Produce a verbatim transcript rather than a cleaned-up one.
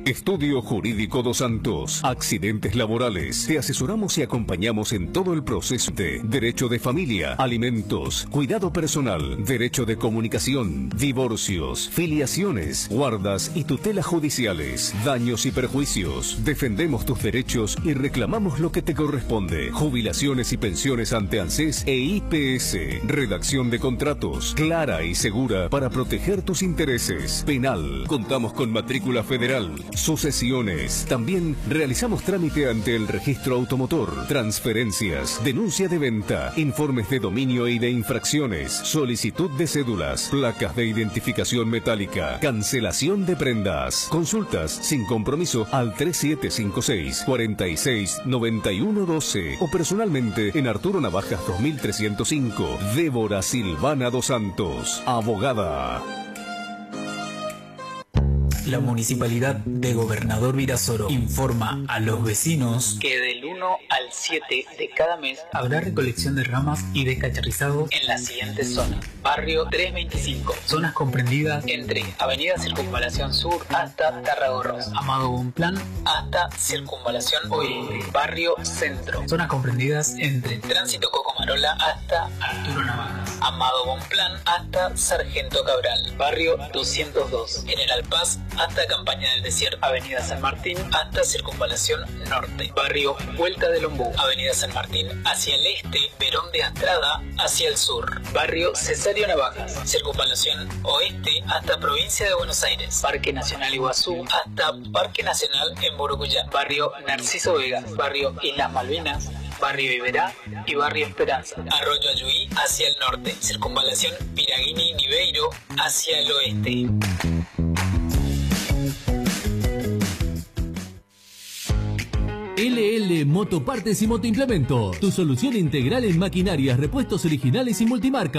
Estudio Jurídico Dos Santos. Accidentes laborales. Te asesoramos y acompañamos en todo el proceso de derecho de familia, alimentos, cuidado personal, derecho de comunicación, divorcios, filiaciones, guardas y tutelas judiciales, daños y perjuicios. Defendemos tus derechos y reclamamos lo que te corresponde. Jubilaciones y pensiones ante ANSES e I P S. Redacción de contratos clara y segura para proteger tus intereses. Penal. Contamos con matrícula federal. Sucesiones. También realizamos trámite ante el registro automotor, transferencias, denuncia de venta, informes de dominio y de infracciones, solicitud de cédulas, placas de identificación metálica, cancelación de prendas. Consultas sin compromiso al tres siete cinco seis, cuatro seis, nueve uno uno dos o personalmente en Arturo Navajas dos mil trescientos cinco. Débora Silvana Dos Santos, abogada. La Municipalidad de Gobernador Virasoro informa a los vecinos que del uno al siete de cada mes habrá recolección de ramas y descacharrizado en las siguientes zonas. Barrio trescientos veinticinco, zonas comprendidas entre Avenida Circunvalación Sur hasta Tarragorros, Amado Bonplan hasta Circunvalación Oeste, Barrio Centro, zonas comprendidas entre Tránsito Cocomarola hasta Arturo Navajas, Amado Bonplan hasta Sargento Cabral, Barrio doscientos dos, General Paz hasta Campaña del Desierto, Avenida San Martín hasta Circunvalación Norte, Barrio Vuelta del Ombú, Avenida San Martín hacia el este, Perón de Astrada hacia el sur, Barrio Cesario Navajas, Circunvalación Oeste hasta Provincia de Buenos Aires, Parque Nacional Iguazú hasta Parque Nacional en Burucuyá, Barrio Narciso Vegas, Barrio Islas Malvinas, Barrio Iberá y Barrio Esperanza, Arroyo Ayuí hacia el norte, Circunvalación Piraguini Niveiro hacia el oeste. L L Motopartes y Motoimplementos, tu solución integral en maquinarias, repuestos originales y multimarca.